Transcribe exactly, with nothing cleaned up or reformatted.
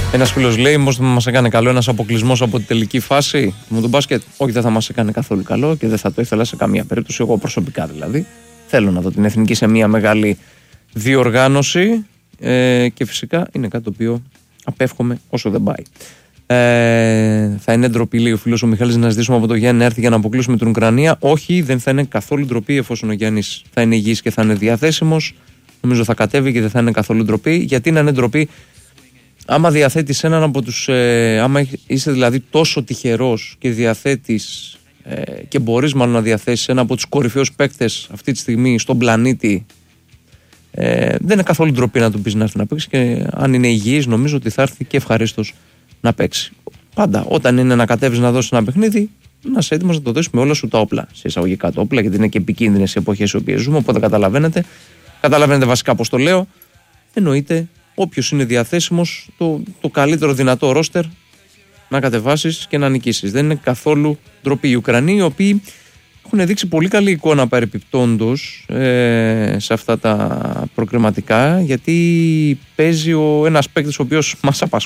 Ένας φίλος λέει: μήπως δεν μας έκανε καλό ένας αποκλεισμός από την τελική φάση με τον μπάσκετ? Όχι, δεν θα μας έκανε καθόλου καλό και δεν θα το ήθελα σε καμία περίπτωση. Εγώ προσωπικά δηλαδή. Θέλω να δω την εθνική σε μια μεγάλη διοργάνωση ε, και φυσικά είναι κάτι το οποίο απέφχομαι όσο δεν πάει. Ε, θα είναι ντροπή, λέει ο φίλος ο Μιχάλης, να ζητήσουμε από τον Γιάννη να έρθει για να αποκλείσουμε την Ουκρανία? Όχι, δεν θα είναι καθόλου ντροπή εφόσον ο Γιάννης θα είναι υγιής και θα είναι διαθέσιμος. Νομίζω θα κατέβει και δεν θα είναι καθόλου ντροπή. Γιατί να είναι ντροπή άμα διαθέτεις έναν από τους. Ε, άμα είσαι δηλαδή τόσο τυχερός και διαθέτεις ε, και μπορείς μάλλον να διαθέσεις ένα από τους κορυφαίους παίκτες αυτή τη στιγμή στον πλανήτη. Ε, δεν είναι καθόλου ντροπή να του πεις να έρθει να παίξει και αν είναι υγιής νομίζω ότι θα έρθει και ευχαρίστως να παίξει. Πάντα όταν είναι να κατέβεις να δώσεις ένα παιχνίδι, να είσαι έτοιμος να το δώσεις με όλα σου τα όπλα. Σε εισαγωγικά τα όπλα, γιατί είναι και επικίνδυνες οι εποχές οι οποίες ζούμε. Οπότε καταλαβαίνετε, καταλαβαίνετε βασικά πώς το λέω. Εννοείται όποιος είναι διαθέσιμος, το, το καλύτερο δυνατό ρόστερ να κατεβάσεις και να νικήσεις. Δεν είναι καθόλου ντροπή. Οι Ουκρανοί, οι οποίοι έχουν δείξει πολύ καλή εικόνα παρεπιπτόντως ε, σε αυτά τα προκριματικά, γιατί παίζει ο ένας παίκτης ο οποίος μας απασχολεί.